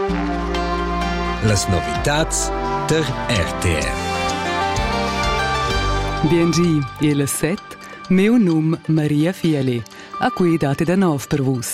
Las novitats der RTR. BNG e le 7, meu nome Maria Fieli, a cui date da nove per vos.